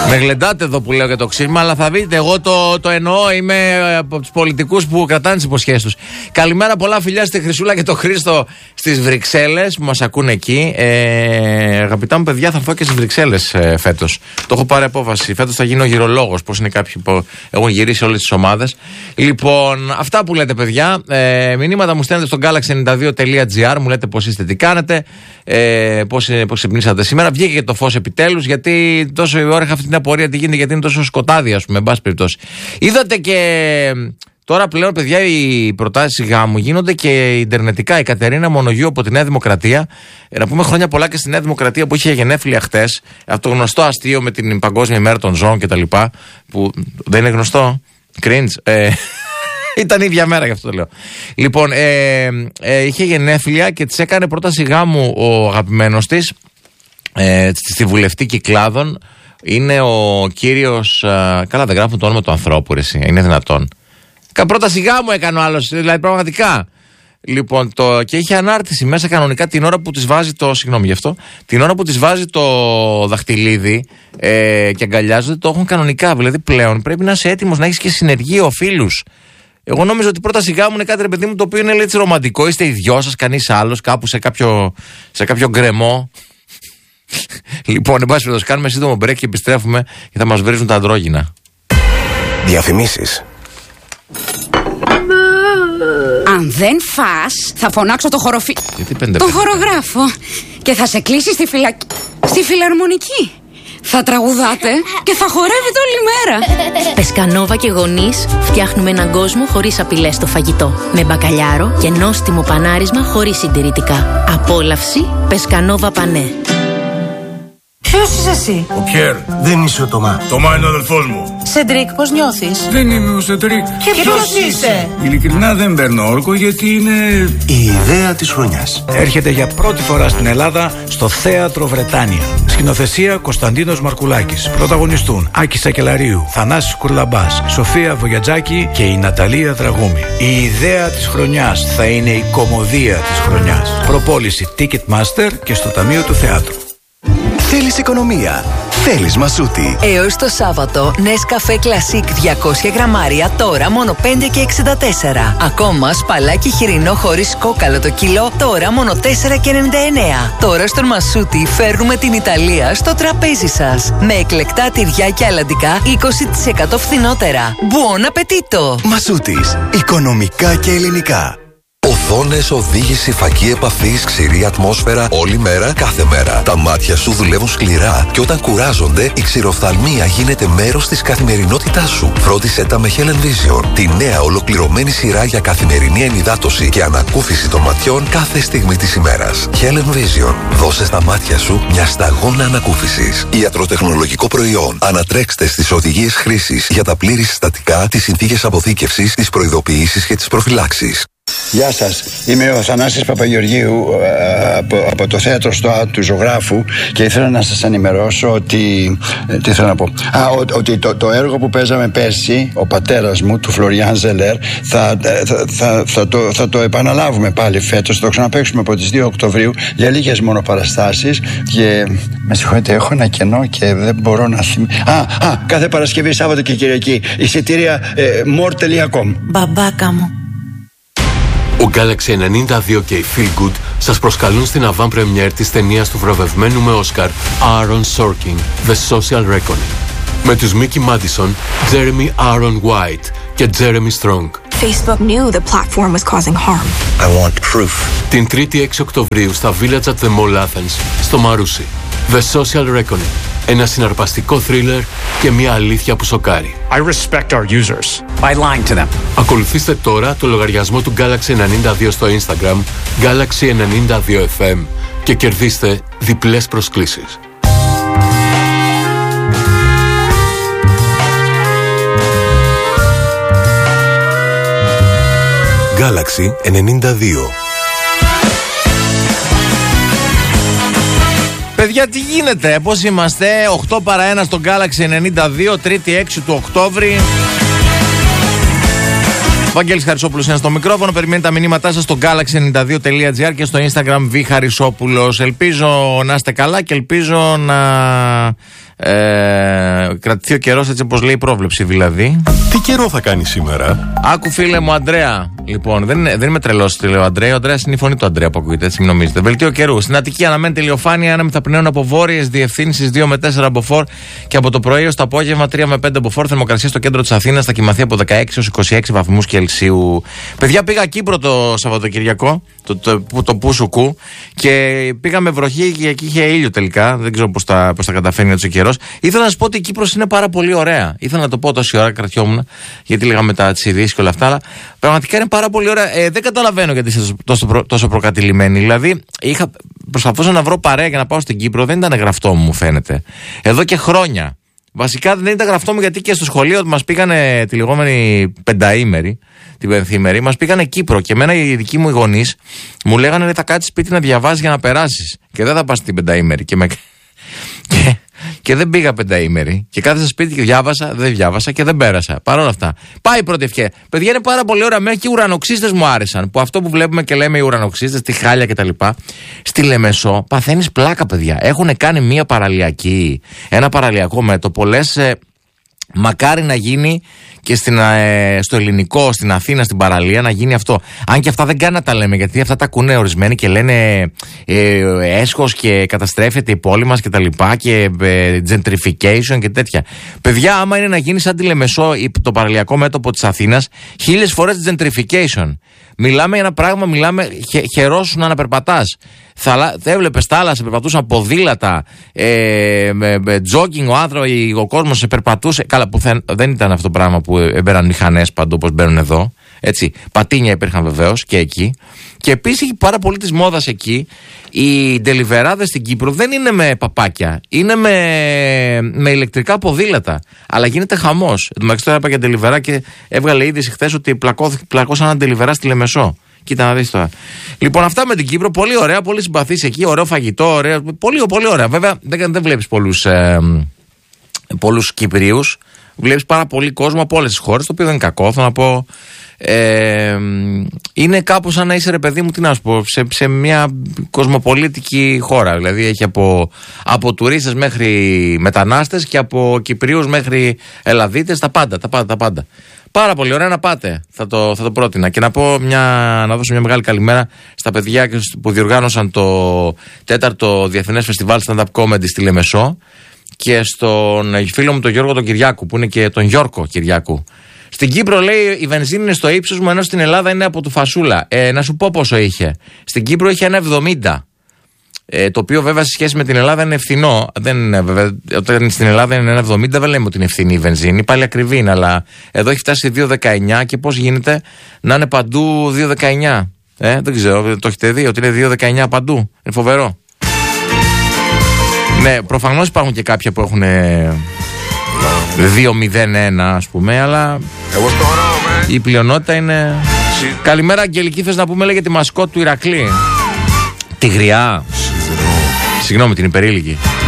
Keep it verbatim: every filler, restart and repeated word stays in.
Με γλεντάτε εδώ που λέω για το ξύσμα, αλλά θα δείτε, εγώ το, το εννοώ. Είμαι από τους πολιτικούς που κρατάνε τις υποσχέσεις τους. Καλημέρα, πολλά φιλιά στη Χρυσούλα και το Χρήστο στις Βρυξέλλες που μας ακούν εκεί. Ε, αγαπητά μου παιδιά, θα έρθω και στις Βρυξέλλες ε, φέτος. Το έχω πάρει απόφαση. Φέτος θα γίνω γυρολόγος. Πώς είναι κάποιοι που έχουν γυρίσει όλες τις ομάδες. Λοιπόν, αυτά που λέτε, παιδιά. Ε, μηνύματα μου στέλνετε στο galaxy ενενήντα δύο τελεία τζι άρ. Μου λέτε πώς είστε, τι κάνετε, ε, πώς, πώς ξυπνήσατε σήμερα. Βγήκε και το φως επιτέλους, γιατί τόσο η ώρα είχα αυτή την απορία τι γίνεται, γιατί είναι τόσο σκοτάδι, ας πούμε, εν πάση περιπτώσει. Είδατε και τώρα πλέον, παιδιά, οι προτάσεις γάμου γίνονται και ιντερνετικά. Η Κατερίνα Μονογιού από τη Νέα Δημοκρατία. Να πούμε χρόνια πολλά και στη Νέα Δημοκρατία που είχε γενέθλια χτες. Αυτό το γνωστό αστείο με την Παγκόσμια ημέρα των ζώων κτλ. Που δεν είναι γνωστό. Cringe. Ε, ήταν η ίδια μέρα, γι' αυτό το λέω. Λοιπόν, ε, ε, είχε γενέθλια και της έκανε πρόταση γάμου ο αγαπημένος της, ε, στη βουλευτή Κυκλάδων. Είναι ο κύριος. Α, καλά, δεν γράφουν το όνομα του ανθρώπου, ρε, εσύ. Είναι δυνατόν. Πρόταση γάμου έκανε ο άλλος, δηλαδή πραγματικά. Λοιπόν, το, και είχε ανάρτηση μέσα κανονικά την ώρα που της βάζει το. Συγγνώμη γι' αυτό. Την ώρα που της βάζει το δαχτυλίδι ε, και αγκαλιάζονται, το έχουν κανονικά. Δηλαδή πλέον πρέπει να είσαι έτοιμος να έχεις και συνεργείο, φίλους. Εγώ νόμιζα ότι η πρόταση γάμου είναι κάτι, ρε παιδί μου, το οποίο είναι έτσι ρομαντικό. Είστε οι δυο σας, κανείς άλλος, κάπου σε κάποιο, σε κάποιο γκρεμό. Λοιπόν, εν πάση περιπτώσει, κάνουμε σύντομο break και επιστρέφουμε και θα μας βρίζουν τα αντρόγυνα. Διαφημίσεις. Αν δεν φας, θα φωνάξω το χοροφι... τον χορογράφο και θα σε κλείσει στη φυλακ... στη φιλαρμονική. Θα τραγουδάτε και θα χορεύετε όλη μέρα. Πεσκανόβα και γονείς φτιάχνουμε έναν κόσμο χωρίς απειλές στο φαγητό. Με μπακαλιάρο και νόστιμο πανάρισμα χωρίς συντηρητικά. Απόλαυση Πεσκανόβα Πανέ. Ποιος είσαι εσύ? Ο Πιέρ. Δεν είσαι ο Τωμά. Τωμά είναι ο αδελφός μου. Σεντρίκ, πώς νιώθεις? Δεν είμαι ο Σεντρίκ. Και, και ποιος είσαι? Ειλικρινά δεν παίρνω όρκο, γιατί είναι η ιδέα της χρονιάς. Έρχεται για πρώτη φορά στην Ελλάδα στο Θέατρο Βρετάνια. Σκηνοθεσία Κωνσταντίνος Μαρκουλάκης. Πρωταγωνιστούν Άκη Σακελαρίου, Θανάσης Κουρλαμπάς, Σοφία Βογιατζάκη και η Ναταλία Δραγούμη. Η ιδέα της χρονιάς θα είναι η κωμωδία της χρονιάς. Προπόληση Ticketmaster και στο Ταμείο του Θεάτρου. Θέλεις οικονομία? Θέλεις Μασούτη. Έως το Σάββατο, Nescafé Classic διακόσια γραμμάρια τώρα μόνο πέντε και εξήντα τέσσερα. Ακόμα σπαλάκι χοιρινό χωρίς κόκαλο το κιλό τώρα μόνο τέσσερα και ενενήντα εννέα. Τώρα στον Μασούτη φέρνουμε την Ιταλία στο τραπέζι σας. Με εκλεκτά τυριά και αλαντικά είκοσι τοις εκατό φθηνότερα. Buon appetito! Μασούτης. Οικονομικά και ελληνικά. Οθόνες, οδήγηση, φακή επαφής, ξηρή ατμόσφαιρα, όλη μέρα, κάθε μέρα. Τα μάτια σου δουλεύουν σκληρά και όταν κουράζονται, η ξηροφθαλμία γίνεται μέρος της καθημερινότητάς σου. Φρόντισε τα με Helen Vision, τη νέα ολοκληρωμένη σειρά για καθημερινή ενυδάτωση και ανακούφιση των ματιών κάθε στιγμή της ημέρας. Helen Vision, δώσε στα μάτια σου μια σταγόνα ανακούφισης. Ιατροτεχνολογικό προϊόν. Ανατρέξτε στις οδηγίες χρήσης για τα πλήρη συστατικά, τις συνθήκες αποθήκευσης, τις προειδοποιήσεις και τις προφυλάξεις. Γεια σας, είμαι ο Θανάσης Παπαγεωργίου από, από το θέατρο στο Α του Ζωγράφου και ήθελα να σας ενημερώσω ότι, τι θέλω να πω, Α, ο, ότι το, το έργο που παίζαμε πέρσι, ο πατέρας μου, του Φλωριάν Ζελέρ, θα, θα, θα, θα, το, θα το επαναλάβουμε πάλι φέτος, θα το ξαναπαίξουμε από τις δύο Οκτωβρίου για λίγες μόνο παραστάσεις και με συγχωρείτε, έχω ένα κενό και δεν μπορώ να θυμηθώ. Α, α, κάθε Παρασκευή, Σάββατο και Κυριακή, εισιτήρια ε, more τελεία com. Μπαμπάκα μου. Ο Galaxy ενενήντα δύο και η Feel Good σας προσκαλούν στην avant-première της ταινίας του βραβευμένου με Όσκαρ Aaron Sorkin, The Social Reckoning. Με τους Mickey Madison, Jeremy Aaron White και Jeremy Strong. Facebook knew the platform was causing harm. I want proof. Την Τρίτη έξι Οκτωβρίου στα Village at the Mall Athens, στο Μαρούσι. The Social Reckoning. Ένα συναρπαστικό θρίλερ και μια αλήθεια που σοκάρει. I respect our users by lying to them. Ακολουθήστε τώρα το λογαριασμό του Galaxy ενενήντα δύο στο Instagram, Galaxy ενενήντα δύο εφ εμ και κερδίστε διπλές προσκλήσεις. Galaxy ενενήντα δύο. Παιδιά, τι γίνεται, πώς είμαστε? οκτώ παρά ένα στο Galaxy ενενήντα δύο, Τρίτη έξι του Οκτώβρη. Βαγγέλης Χαρισόπουλος είναι στο μικρόφωνο. Περιμένετε τα μηνύματά σας στο galaxy ενενήντα δύο τελεία τζι άρ και στο Instagram Β Χαρισόπουλος. Ελπίζω να είστε καλά και ελπίζω να ε, κρατηθεί ο καιρός έτσι όπως λέει η πρόβλεψη δηλαδή. Τι καιρό θα κάνει σήμερα? Άκου φίλε μου Αντρέα. Λοιπόν, δεν, δεν είμαι τρελός τι λέω Αντρέα. Ο Αντρέας είναι η φωνή του Αντρέα που ακούγεται, έτσι μην νομίζετε. Βελτίο καιρού. Στην Αττική αναμένεται ηλιοφάνεια, άνεμοι θα πνέουν από βόρειες διευθύνσεις δύο με τέσσερα μποφόρ και από το πρωί ως το απόγευμα τρία με πέντε μποφόρ. Θερμοκρασία στο κέντρο της Αθήνας θα κοιμαθεί από δεκαέξι έως είκοσι έξι βαθμούς Κελσίου. Παιδιά, πήγα Κύπρο το Σαββατοκυριακό, το, το, το, το Πούσουκου, και πήγαμε βροχή και εκεί είχε ήλιο τελικά. Δεν ξέρω πώς τα, πώς τα καταφέρνει έτσι ο καιρός. Ήθελα να σου πω ότι η Κύπρος είναι πάρα πολύ ωραία. Ήθελα να το πω τόση ώρα, κρατιόμουν, γιατί λέγαμε τα ειδήσεις και όλα αυτά, αλλά πραγματικά είναι πάρα πολύ ωραία. Ε, δεν καταλαβαίνω γιατί είσαι τόσο, προ, τόσο προκατηλημένοι. Δηλαδή, είχα, προσπαθούσα να βρω παρέα για να πάω στην Κύπρο, δεν ήταν γραφτό μου, μου φαίνεται. Εδώ και χρόνια. Βασικά δεν ήταν γραφτό μου γιατί και στο σχολείο μας πήγανε τη λεγόμενη πενταήμερη, την πενθήμερη, μας πήγανε Κύπρο και εμένα οι δικοί μου οι γονείς μου λέγανε θα κάτσεις σπίτι να διαβάσεις για να περάσεις και δεν θα πας την πενταήμερη. Και, με... και... και δεν πήγα πενταήμερη. Και κάθεσα σπίτι και διάβασα, δεν διάβασα και δεν πέρασα. Παρ' όλα αυτά. Πάει η πρώτη ευχέ. Παιδιά, είναι πάρα πολύ ωραία. Μέχρι και οι ουρανοξύστες μου άρεσαν. Που αυτό που βλέπουμε και λέμε οι ουρανοξύστες, τη χάλια κτλ. Στη Λεμεσό παθαίνεις πλάκα, παιδιά. Έχουν κάνει μία παραλιακή, ένα παραλιακό μέτωπο. Λες, ε, μακάρι να γίνει και στην, ε, στο ελληνικό, στην Αθήνα, στην παραλία να γίνει αυτό. Αν και αυτά δεν κάνει να τα λέμε, γιατί αυτά τα ακούνε ορισμένοι και λένε ε, έσχος και καταστρέφεται η πόλη μας και τα λοιπά και ε, gentrification και τέτοια. Παιδιά, άμα είναι να γίνει σαν τη Λεμεσό, το παραλιακό μέτωπο της Αθήνας, χίλιες φορές gentrification. Μιλάμε για ένα πράγμα, μιλάμε χε, χαιρόσουνα να περπατάς. Θα, θα έβλεπες θάλασσα, περπατούσαν ποδήλατα, ε, με, με τζόκινγκ, ο άνθρωπος, ο κόσμος σε περπατούσε. Καλά, που θα, δεν ήταν αυτό το πράγμα που έμπαιναν μηχανές παντού όπως μπαίνουν εδώ. Έτσι. Πατίνια υπήρχαν βεβαίως και εκεί. Και επίσης έχει πάρα πολύ της μόδας εκεί. Οι ντελιβεράδες στην Κύπρο δεν είναι με παπάκια, είναι με, με ηλεκτρικά ποδήλατα. Αλλά γίνεται χαμός. Εν τω μεταξύ τώρα είπα για ντελιβερά και έβγαλε είδηση χθες ότι πλακώσαν ένα ντελιβερά στη Λεμεσό. Κοίτα να δεις τώρα. Λοιπόν, αυτά με την Κύπρο. Πολύ ωραία, πολύ συμπαθής εκεί. Ωραίο φαγητό, ωραίο. Πολύ, πολύ ωραία. Βέβαια, δεν, δεν βλέπεις πολλούς, ε, πολλούς Κυπρίους. Βλέπεις πάρα πολύ κόσμο από όλες τις χώρες. Το οποίο δεν είναι κακό, θα να πω. Ε, είναι κάπως σαν να είσαι, ρε παιδί μου, τι να σου πω, σε, σε μια κοσμοπολίτικη χώρα. Δηλαδή έχει από, από τουρίστες μέχρι μετανάστες και από Κυπρίους μέχρι Ελλαδίτες, τα πάντα, τα πάντα, τα πάντα. Πάρα πολύ ωραία, να πάτε. Θα το, θα το πρότεινα. Και να πω μια, να δώσω μια μεγάλη καλημέρα στα παιδιά που διοργάνωσαν το τέταρτο Διεθνές Φεστιβάλ Stand-Up Comedy στη Λεμεσό και στον φίλο μου τον Γιώργο τον Κυριάκου, που είναι και τον Γιώργο Κυριάκου. Στην Κύπρο, λέει, η βενζίνη είναι στο ύψος μου, ενώ στην Ελλάδα είναι από του φασούλα. Ε, να σου πω πόσο είχε. Στην Κύπρο είχε ένα εβδομήντα. Ε, το οποίο βέβαια σε σχέση με την Ελλάδα είναι φθηνό. Δεν, βέβαια, όταν στην Ελλάδα είναι ένα εβδομήντα, δεν λέμε ότι είναι φθηνή η βενζίνη. Πάλι ακριβή είναι, αλλά εδώ έχει φτάσει δύο δεκαεννιά και πώς γίνεται να είναι παντού δύο δεκαεννιά. Ε, δεν ξέρω, το έχετε δει ότι είναι δύο δεκαεννιά παντού. Είναι φοβερό. Ναι, προφανώς υπάρχουν και κάποια που έχουν δύο μηδέν ένα, ας πούμε, αλλά η πλειονότητα είναι. Καλημέρα, Αγγελική, θες να πούμε, λέει, για τη μασκότ του Ηρακλή. Τη γριά. Συγγνώμη, την υπερήλικη.